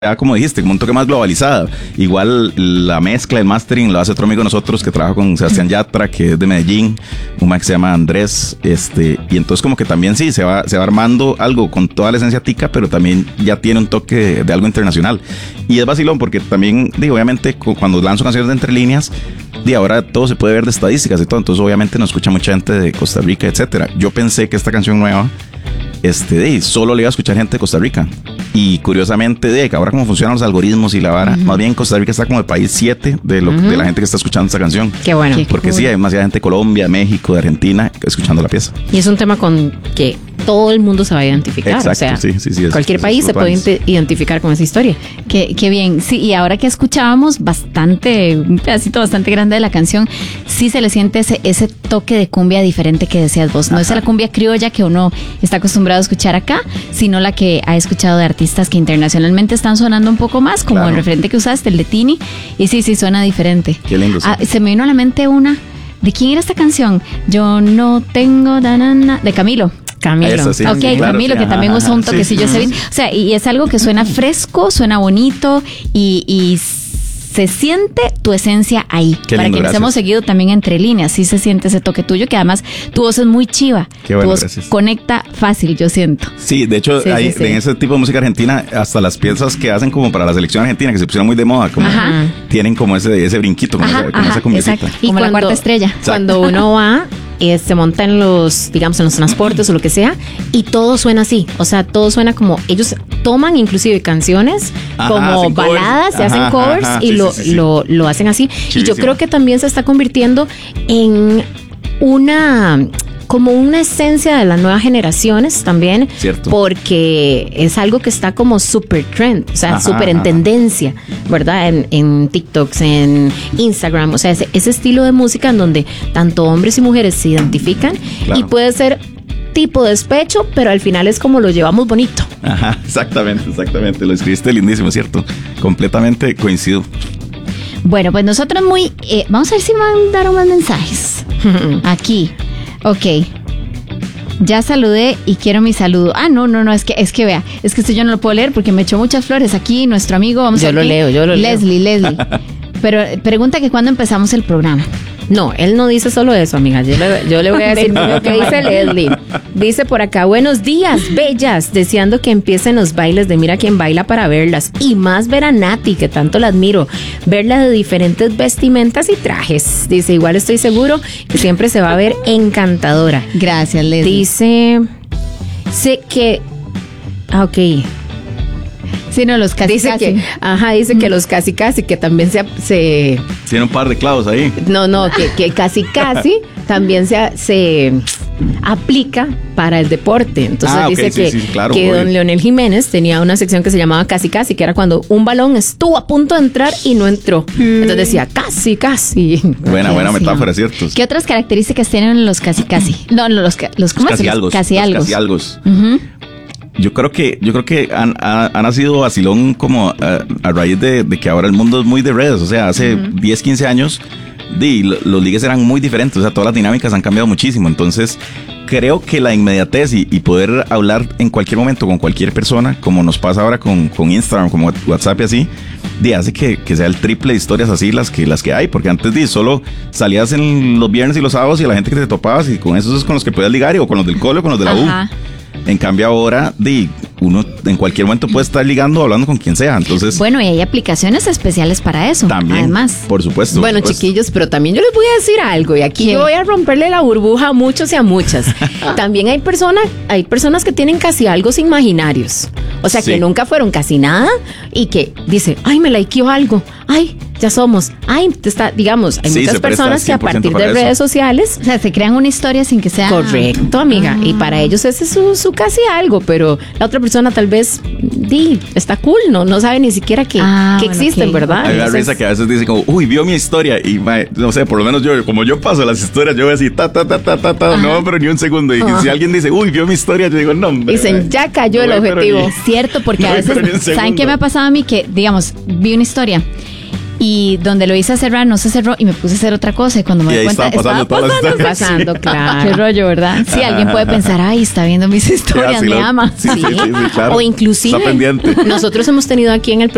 ya como dijiste, como un toque más globalizada. Igual la mezcla, el mastering lo hace otro amigo de nosotros que trabaja con Sebastián Yatra, que es de Medellín, un man que se llama Andrés, y entonces como que también sí, se va armando algo con toda la esencia tica, pero también ya tiene un toque de algo internacional. Y es vacilón porque también, digo, obviamente cuando lanzo canciones de entre líneas, ahora todo se puede ver de estadísticas y todo, entonces obviamente nos escucha mucha gente de Costa Rica, etcétera. Yo pensé que esta canción nueva solo le iba a escuchar gente de Costa Rica. Y curiosamente, que ahora cómo funcionan los algoritmos y la vara, más bien Costa Rica está como el país 7 de la gente que está escuchando esta canción. Qué bueno. Porque cool. Sí, hay demasiada gente de Colombia, México, de Argentina escuchando la pieza. Y es un tema con que todo el mundo se va a identificar. Exacto, o sea, sí, cualquier país se puede identificar con esa historia. Qué bien. Sí, y ahora que escuchábamos un pedacito bastante grande de la canción, sí se le siente ese toque de cumbia diferente que decías vos. No es la cumbia criolla que uno está acostumbrado a escuchar acá, sino la que ha escuchado de artistas que internacionalmente están sonando un poco más, como el referente que usaste, el de Tini. Y sí, suena diferente. Qué lindo. Se me vino a la mente una. ¿De quién era esta canción? Yo no tengo de Camilo. Esa, sí, ok, claro, Camilo, que también usa un toquecillo. Sí. O sea, y es algo que suena fresco, suena bonito y se siente tu esencia ahí. Qué para lindo, quienes gracias. hemos seguido también entre líneas, sí se siente ese toque tuyo, que además tu voz es muy chiva. Qué bueno, tu voz gracias. conecta fácil, yo siento. Sí, de hecho, Sí. en ese tipo de música argentina, hasta las piezas que hacen como para la selección argentina, que se pusieron muy de moda, como tienen como ese brinquito, como esa cumbiecita. Exacto. Y como la cuarta estrella. Cuando uno va, se monta en los transportes o lo que sea, y todo suena así. O sea, todo suena como ellos toman inclusive canciones como baladas, se hacen covers y lo hacen así. Chivísimo. Y yo creo que también se está convirtiendo en como una esencia de las nuevas generaciones también. Cierto. Porque es algo que está como super trend, o sea, super en tendencia, ¿verdad? En TikToks, en Instagram, o sea, ese estilo de música en donde tanto hombres y mujeres se identifican. Claro. Y puede ser tipo despecho, pero al final es como lo llevamos bonito. Ajá, exactamente. Lo escribiste lindísimo, ¿cierto? Completamente coincido. Bueno, pues nosotros vamos a ver si mandaron más mensajes. Aquí. Ok. Ya saludé y quiero mi saludo. No, es que vea, es que esto yo no lo puedo leer porque me echó muchas flores aquí nuestro amigo. Yo lo leo. Leslie. Pero pregunta que cuándo empezamos el programa. No, él no dice solo eso, amiga. Yo le voy a decir lo que dice Leslie. Dice por acá: buenos días, bellas. Deseando que empiecen los bailes de Mira Quién Baila para verlas. Y más ver a Nati, que tanto la admiro. Verla de diferentes vestimentas y trajes. Dice: igual estoy seguro que siempre se va a ver encantadora. Gracias, Leslie. Dice: sé que... ok. Sí, no, los casi. Dice que los casi, que también se Tiene un par de clavos ahí. No, que casi también se aplica para el deporte. Entonces dice claro, que don Leonel Jiménez tenía una sección que se llamaba Casi, que era cuando un balón estuvo a punto de entrar y no entró. Entonces decía casi. Buena metáfora, ¿cierto? ¿Qué otras características tienen los casi? No, los casi algo. Yo creo que ha nacido vacilón como a raíz de que ahora el mundo es muy de redes. O sea, hace 10, 15 años los ligues eran muy diferentes. O sea, todas las dinámicas han cambiado muchísimo. Entonces, creo que la inmediatez y poder hablar en cualquier momento con cualquier persona, como nos pasa ahora con Instagram, como WhatsApp y así, hace que sea el triple de historias así las que hay. Porque antes solo salías en los viernes y los sábados y la gente que te topabas y con esos es con los que podías ligar, o con los del cole o con los de la U. En cambio ahora, uno en cualquier momento puede estar ligando o hablando con quien sea. Entonces, bueno, y hay aplicaciones especiales para eso. También, además. Por supuesto. Bueno, chiquillos, pero también yo les voy a decir algo. Y aquí yo voy a romperle la burbuja a muchos y a muchas. También hay personas que tienen casi algo imaginarios. O sea, que nunca fueron casi nada y que dice: ay, me likeó algo. Ay, ya somos. Ay, digamos, hay muchas personas que a partir de redes sociales, o sea, se crean una historia sin que sea correcto, amiga. Y para ellos ese es su casi algo, pero la otra persona tal vez está cool, no sabe ni siquiera que existen, ¿verdad? Hay una risa que a veces dice como: uy, vio mi historia. Y no sé, por lo menos como yo paso las historias, yo voy así, no, pero ni un segundo. Y si alguien dice: uy, vio mi historia, yo digo: no, hombre. Dicen: ya cayó el objetivo. Es cierto, porque a veces, ¿saben qué me ha pasado a mí? Que, digamos, vi una historia y donde lo hice cerrar, no se cerró y me puse a hacer otra cosa, y cuando me doy cuenta estaba pasando, claro. Qué rollo, ¿verdad? Sí, alguien puede pensar: ay, está viendo mis historias, me ama. Sí, claro. O inclusive, está pendiente. Nosotros hemos tenido aquí en el